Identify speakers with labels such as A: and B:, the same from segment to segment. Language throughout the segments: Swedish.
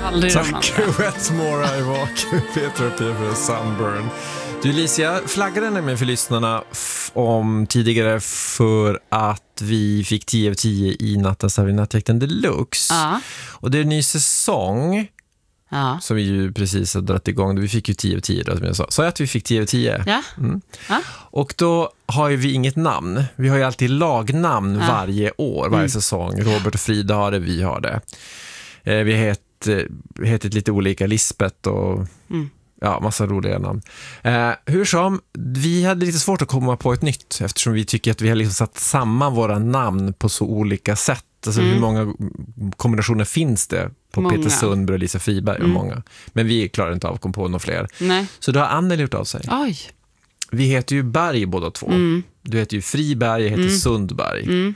A: Aldrig
B: Tack,
A: de andra.
B: Wetmore I Walk, Peter P för Sunburn. Du Alicia, flaggade nämligen för lyssnarna om tidigare för att vi fick 10 av 10 i Nattens tävling Nattjakten Deluxe.
A: Ja.
B: Och det är en ny säsong som vi ju precis har dragit igång. Vi fick ju 10 av 10 då, som jag sa. Så att vi fick 10 av 10.
A: Ja. Ja.
B: Och då har ju vi inget namn. Vi har ju alltid lagnamn varje år, varje säsong. Robert och Frida har det, vi har det. Vi heter lite olika, Lisbeth och massa roliga namn. Hur som, vi hade lite svårt att komma på ett nytt eftersom vi tycker att vi har liksom satt samman våra namn på så olika sätt. Alltså hur många kombinationer finns det på
A: många.
B: Peter Sundberg och Lisa Friberg och många. Men vi klarar inte av att komma på några fler.
A: Nej.
B: Så då har Anneli gjort av sig.
A: Oj.
B: Vi heter ju Berg båda två. Du heter ju Friberg, jag heter Sundberg.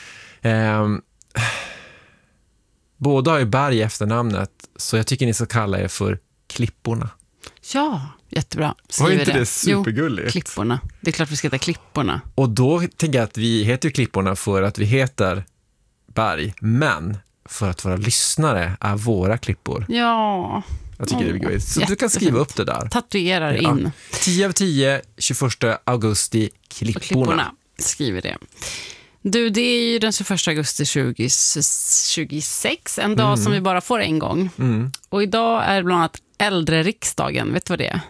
B: Båda har ju Berg efter namnet, så jag tycker ni ska kalla er för Klipporna.
A: Ja, jättebra.
B: Var inte det supergulligt?
A: Jo, Klipporna. Det är klart vi ska heta Klipporna.
B: Och då tänker jag att vi heter ju Klipporna för att vi heter Berg, men för att våra lyssnare är våra klippor.
A: Ja.
B: Jag tycker det är gulligt. Så du kan skriva upp det där.
A: Tatuerar in.
B: 10 av 10, 21 augusti, Klipporna.
A: Skriver det. Du, det är ju den 21 augusti 2026, en dag som vi bara får en gång. Och idag är bland annat äldreriksdagen. Vet du vad det är?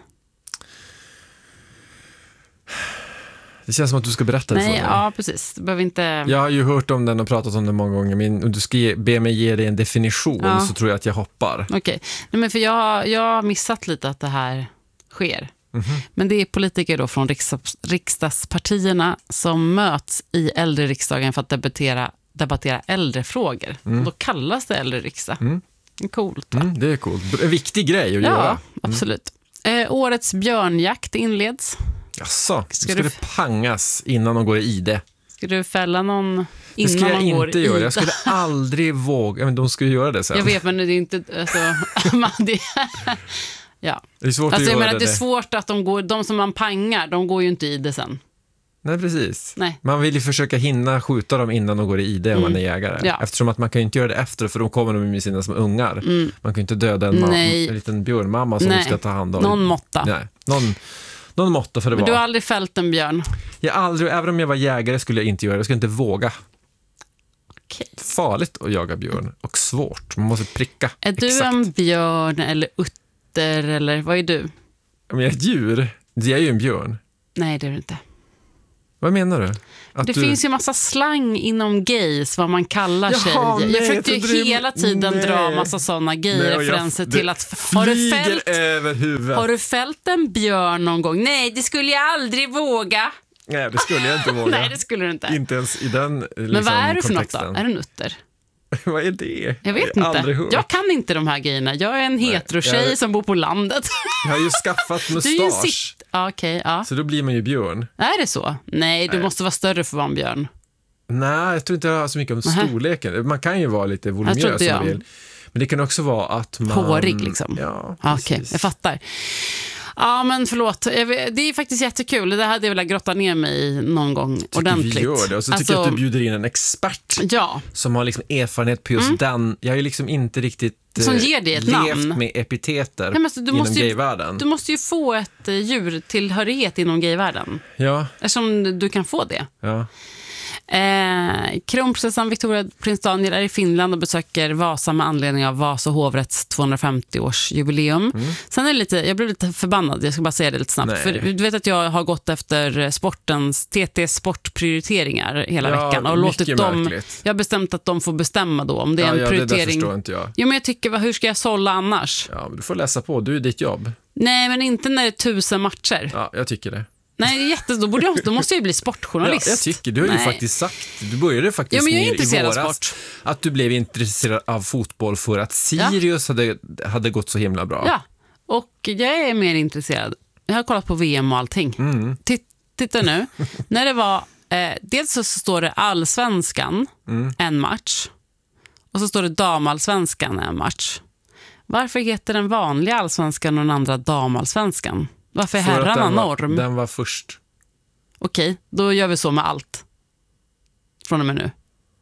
B: Det känns som att du ska berätta det för mig.
A: Ja, precis. Du behöver inte...
B: Jag har ju hört om den och pratat om den många gånger, men om du ska be mig ge dig en definition så tror jag att jag hoppar.
A: Okej. Nej, men för jag har missat lite att det här sker. Men det är politiker då från riksdagspartierna som möts i äldreriksdagen för att debattera äldrefrågor. Och då kallas det äldreriksdag. Coolt, va?
B: Det är coolt. En viktig grej att göra.
A: Ja, absolut. Årets björnjakt inleds.
B: Jaså, ska det pangas innan de går i ID?
A: Ska du fälla någon
B: Det ska
A: innan
B: jag
A: de går
B: inte
A: i
B: göra.
A: ID?
B: Jag skulle aldrig våga. Men de ska ju göra det sen.
A: Jag vet, men det är inte... Alltså, ja.
B: Det är svårt
A: Alltså,
B: att
A: jag
B: göra
A: menar, det är svårt att de som man pangar, de går ju inte i ID sen.
B: Nej, precis.
A: Nej.
B: Man vill ju försöka hinna skjuta dem innan de går i ID om man är jägare.
A: Ja.
B: Eftersom att man kan ju inte göra det efter, för de kommer de med sina som ungar. Man kan ju inte döda en liten björnmamma som ska ta hand om.
A: Någon måtta.
B: Nej, någon måtta för det.
A: Men
B: var.
A: du har aldrig fällt en björn?
B: Jag aldrig, även om jag var jägare skulle jag inte göra det. Jag skulle inte våga.
A: Okej.
B: Farligt att jaga björn och svårt. Man måste pricka.
A: Är du en björn eller utter eller vad är du?
B: Om jag är ett djur, det är ju en björn.
A: Nej, det är du inte.
B: Vad menar du?
A: Det finns ju massa slang inom gays, vad man kallar sig.
B: Nej,
A: Jag försökte ju hela tiden dra massa sådana gay-referenser till att... Har du fällt en björn någon gång? Nej, det skulle jag aldrig våga.
B: Nej, det skulle jag inte våga.
A: Nej, det skulle du inte.
B: Inte ens i den liksom,
A: men vad är du för något
B: kontexten.
A: då? Är du nutter?
B: Vad är det?
A: Jag vet inte. Jag kan inte de här grejerna. Jag är en hetero-tjej som bor på landet.
B: Jag har ju skaffat mustasch.
A: Okej.
B: Så då blir man ju björn.
A: Är det så? Nej, du måste vara större för att vara en björn.
B: Nej, jag tror inte det har så mycket om storleken. Man kan ju vara lite volumös som man vill. Men det kan också vara att man...
A: Hårig liksom.
B: Ja,
A: okej, jag fattar. Ja, men förlåt. Det är faktiskt jättekul. Det hade jag velat grotta ner mig i någon gång ordentligt.
B: Vi gör det. Och så tycker jag att du bjuder in en expert som har liksom erfarenhet på just den. Jag har ju liksom inte riktigt
A: som ger dig ett namn
B: med epiteter
A: inom
B: gayvärlden.
A: Du måste ju få ett djurtillhörighet inom gayvärlden.
B: Ja.
A: Eftersom du kan få det.
B: Ja.
A: Kronprinsessan Victoria Prins Daniel är i Finland och besöker Vasa med anledning av Vasa hovrätts 250-årsjubileum. Sen är det lite, jag blev lite förbannad, jag ska bara säga det lite snabbt. För du vet att jag har gått efter TT sportprioriteringar hela veckan och låtit dem, jag har bestämt att de får bestämma då om det är en prioritering.
B: Det förstår inte jag.
A: Jo, men jag tycker, hur ska jag sålla annars?
B: Ja, men du får läsa på, du är ditt jobb.
A: Nej, men inte när det är 1000 matcher.
B: Ja, jag tycker det.
A: Nej, då måste jag ju bli sportjournalist.
B: Ja, jag tycker, du har ju faktiskt sagt, du började faktiskt
A: men jag är intresserad
B: i våras,
A: av sport.
B: Att du blev intresserad av fotboll för att Sirius hade gått så himla bra.
A: Ja, och jag är mer intresserad. Jag har kollat på VM och allting. Titta nu. När det var, dels så står det allsvenskan en match. Och så står det damalsvenskan en match. Varför heter den vanliga allsvenskan och den andra damalsvenskan? Varför är herrarna norm?
B: Den var först.
A: Okej, då gör vi så med allt. Från och med nu.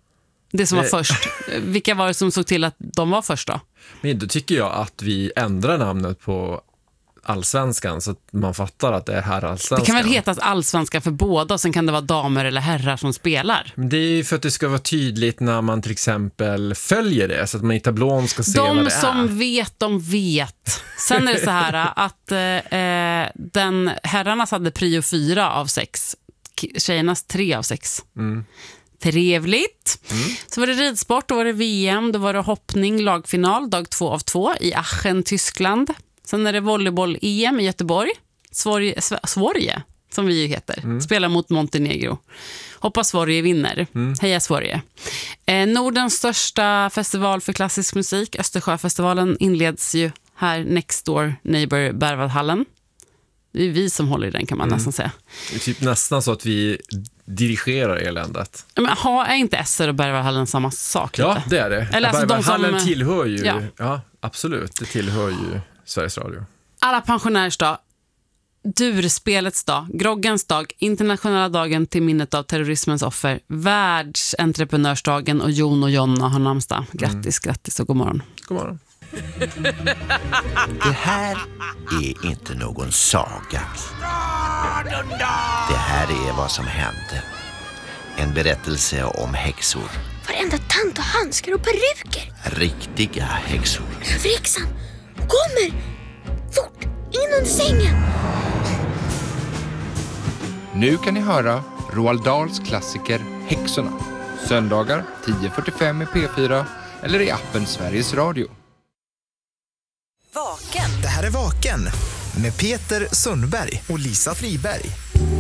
A: Det som var först. Vilka var det som såg till att de var först då?
B: Men då tycker jag att vi ändrar namnet på allsvenskan så att man fattar att det är här allsvenskan.
A: Det kan väl heta allsvenskan för båda och sen kan det vara damer eller herrar som spelar.
B: Men det är ju för att det ska vara tydligt när man till exempel följer det så att man i tablån ska se vad det är.
A: De som vet, de vet. Sen är det så här att herrarnas hade prio 4 av 6. Tjejernas 3 av 6. Trevligt. Så var det ridsport, då var det VM, då var det hoppning, lagfinal, dag 2 av 2 i Aachen, Tyskland. Sen är det volleyboll-EM i Göteborg. Sverige, som vi ju heter. Spelar mot Montenegro. Hoppas Sverige vinner. Heja Sverige. Nordens största festival för klassisk musik, Östersjöfestivalen, inleds ju här next door neighbor Berwaldhallen. Det är vi som håller i den, kan man nästan säga.
B: Det är typ nästan så att vi dirigerar eländet.
A: Men är inte SR och Berwaldhallen samma sak?
B: Ja,
A: lite?
B: det är det.
A: Eller alltså
B: Berwaldhallen tillhör ju...
A: Ja.
B: Ja, absolut. Det tillhör ju Sveriges Radio.
A: Alla pensionärsdag, durspelets dag, groggens dag, internationella dagen till minnet av terrorismens offer, världsentreprenörsdagen och Jon och Jonna har namnsdag. Grattis och god morgon.
B: God morgon.
C: Det här är inte någon saga. Det här är vad som hände. En berättelse om häxor.
D: Varenda tant och handskar och peruker.
C: Riktiga häxor.
D: Överhäxan kommer! Fort! In under sängen!
E: Nu kan ni höra Roald Dahls klassiker Häxorna. Söndagar 10:45 i P4 eller i appen Sveriges Radio.
F: Vaken. Det här är Vaken med Peter Sundberg och Lisa Friberg.